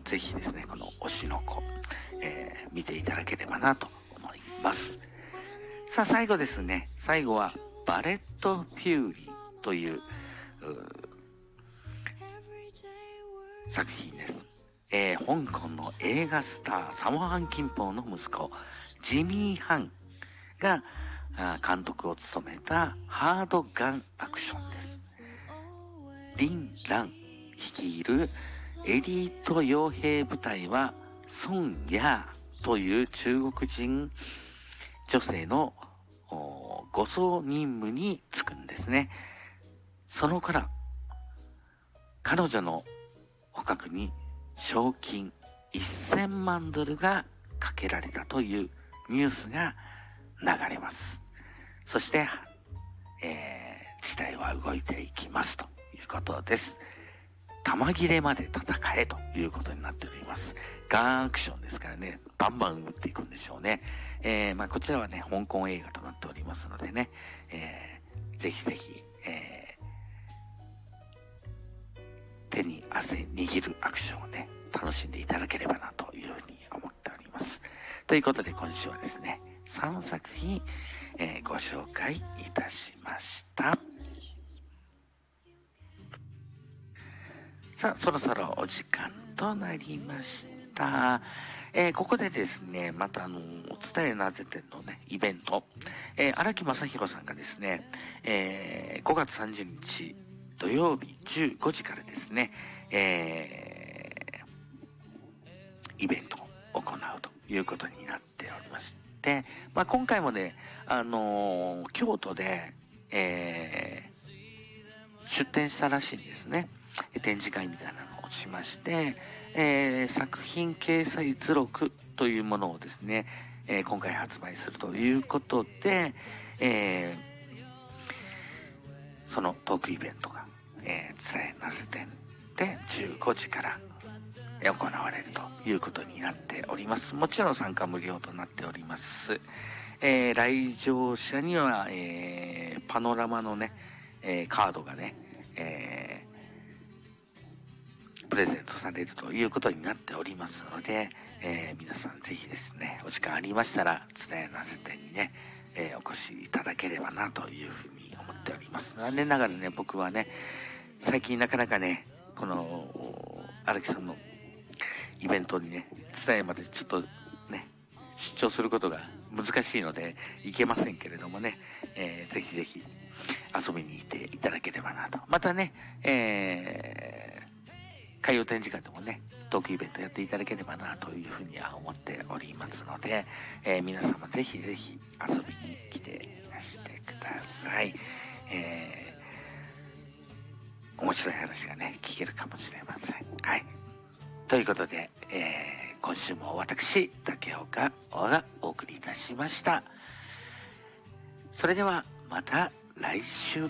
ぜひですね、この推しの子、見ていただければなと思います。さあ、最後ですね。最後は、バレット・フューリーという、作品です。香港の映画スター、サモハン・キンポーの息子、ジミー・ハンが監督を務めたハードガンアクションです。リン・ラン率いるエリート傭兵部隊はソン・ヤーという中国人女性の護送任務に就くんですね。その頃、彼女の捕獲に賞金1000万ドルがかけられたというニュースが流れます。そして、事態は動いていきますということです。弾切れまで戦えということになっております。ガンアクションですからね、バンバン撃っていくんでしょうね。こちらはね、香港映画となっておりますのでね、ぜひぜひ、手に汗握るアクションをね、楽しんでいただければなというふうに思っております。ということで今週はですね、3作品、ご紹介いたしました。さあ、そろそろお時間となりました。ここでですね、またお伝えなぜ展のね、イベント、荒木正弘さんがですね、5月30日土曜日15時からですね、イベントを行うということになっておりまして、今回もね、京都で、出展したらしいんですね。展示会みたいなのをしまして、作品掲載図録というものをですね、今回発売するということで、そのトークイベントが、つらいなせ店で15時から行われるということになっております。もちろん参加無料となっております。来場者には、パノラマのね、カードがね、プレゼントされるということになっておりますので、皆さんぜひですね、お時間ありましたら、蔦屋なせ店にね、お越しいただければなというふうに思っております。残念ながらね、僕はね、最近なかなかね、この、荒木さんのイベントにね、蔦屋までちょっとね、出張することが難しいので、行けませんけれどもね、ぜひぜひ遊びに行っていただければなと。またね、海洋展示会でもね、トークイベントやっていただければなというふうには思っておりますので、皆様ぜひぜひ遊びに来ていらしてください。面白い話がね、聞けるかもしれません。はい。ということで、今週も私、竹岡がお送りいたしました。それではまた来週。